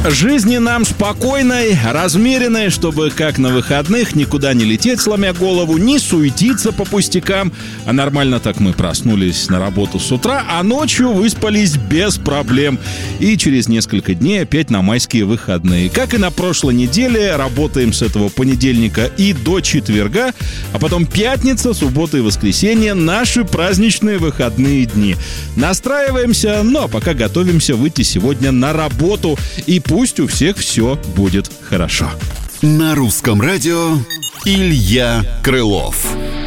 Жизни нам спокойной, размеренной, чтобы как на выходных никуда не лететь, сломя голову, не суетиться по пустякам. А нормально так мы проснулись на работу с утра, а ночью выспались без проблем. И через несколько дней опять на майские выходные. Как и на прошлой неделе, работаем с этого понедельника и до четверга, а потом пятница, суббота и воскресенье — наши праздничные выходные дни. Настраиваемся, а пока готовимся выйти сегодня на работу. И пусть у всех все будет хорошо. На русском радио Илья Крылов.